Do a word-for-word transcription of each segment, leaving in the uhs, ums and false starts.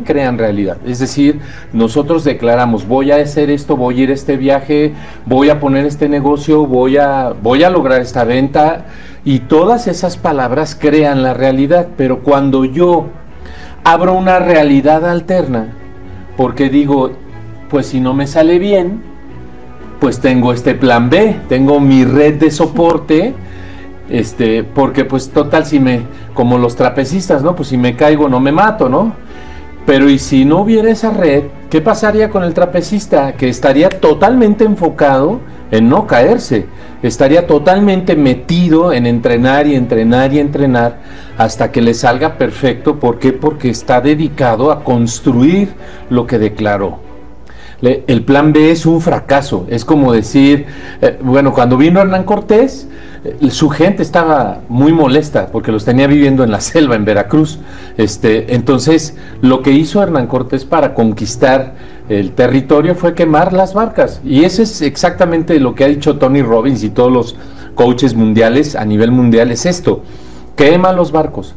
crean realidad. Es decir, nosotros declaramos, voy a hacer esto, voy a ir a este viaje, voy a poner este negocio, voy a, voy a lograr esta venta, y todas esas palabras crean la realidad. Pero cuando yo abro una realidad alterna, porque digo, pues si no me sale bien, pues tengo este plan B, tengo mi red de soporte, este, porque pues total, si me, como los trapecistas, ¿no? Pues si me caigo no me mato, ¿no? Pero y si no hubiera esa red, ¿qué pasaría con el trapecista? Que estaría totalmente enfocado en no caerse, estaría totalmente metido en entrenar y entrenar y entrenar hasta que le salga perfecto. ¿Por qué? Porque está dedicado a construir lo que declaró. Le, el plan B es un fracaso, es como decir, eh, bueno, cuando vino Hernán Cortés, eh, su gente estaba muy molesta porque los tenía viviendo en la selva, en Veracruz. Este, entonces, lo que hizo Hernán Cortés para conquistar el territorio fue quemar las barcas, y eso es exactamente lo que ha dicho Tony Robbins y todos los coaches mundiales a nivel mundial, es esto: quema los barcos.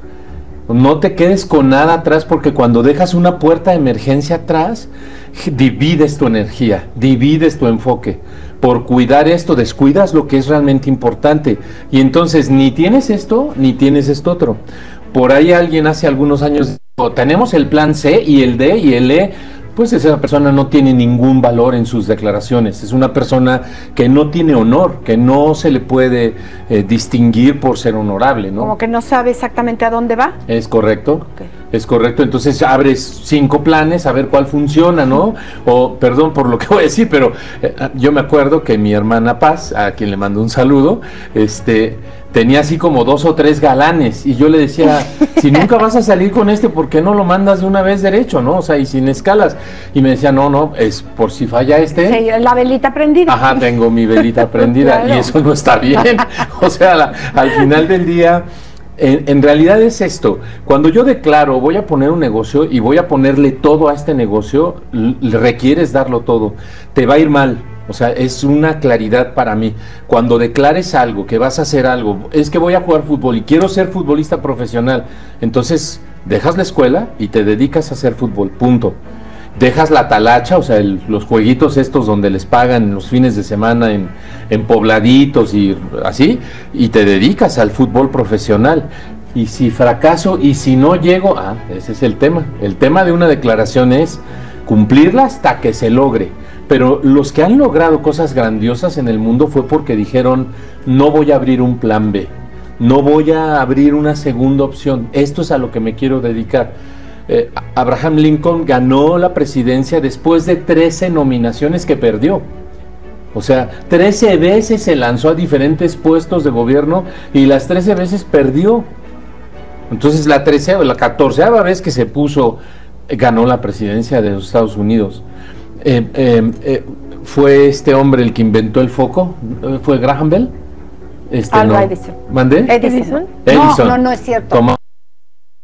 No te quedes con nada atrás, porque cuando dejas una puerta de emergencia atrás, divides tu energía, divides tu enfoque. Por cuidar esto, descuidas lo que es realmente importante. Y entonces ni tienes esto, ni tienes esto otro. Por ahí alguien hace algunos años dijo, tenemos el plan C y el D y el E. Pues esa persona no tiene ningún valor en sus declaraciones. Es una persona que no tiene honor, que no se le puede eh, distinguir por ser honorable, ¿no? Como que no sabe exactamente a dónde va. Es correcto, okay. Es correcto. Entonces abres cinco planes a ver cuál funciona, ¿no? O, perdón por lo que voy a decir, pero eh, yo me acuerdo que mi hermana Paz, a quien le mando un saludo, este... tenía así como dos o tres galanes, y yo le decía, si nunca vas a salir con este, ¿por qué no lo mandas de una vez derecho, no? O sea, y sin escalas. Y me decía, no, no, es por si falla este. Sí, la velita prendida. Ajá, tengo mi velita prendida, claro. Y eso no está bien. O sea, la, al final del día, en, en realidad es esto: cuando yo declaro, voy a poner un negocio y voy a ponerle todo a este negocio, le requieres darlo todo. Te va a ir mal. O sea, es una claridad para mí. Cuando declares algo, que vas a hacer algo, es que voy a jugar fútbol y quiero ser futbolista profesional, entonces dejas la escuela y te dedicas a hacer fútbol, punto. Dejas la talacha, o sea, el, los jueguitos estos donde les pagan los fines de semana en, en pobladitos y así, y te dedicas al fútbol profesional. Y si fracaso y si no llego, ah, ese es el tema. El tema de una declaración es cumplirla hasta que se logre. Pero los que han logrado cosas grandiosas en el mundo fue porque dijeron, no voy a abrir un plan B, no voy a abrir una segunda opción, esto es a lo que me quiero dedicar. Eh, Abraham Lincoln ganó la presidencia después de trece nominaciones que perdió. O sea, trece veces se lanzó a diferentes puestos de gobierno y las trece veces perdió. Entonces la treceava, la catorceava vez que se puso, ganó la presidencia de los Estados Unidos. Eh, eh, eh, fue este hombre el que inventó el foco, fue Graham Bell. Este, Alba no. Edison. ¿Mandé? Edison. Edison. No, no, no es cierto. Tomás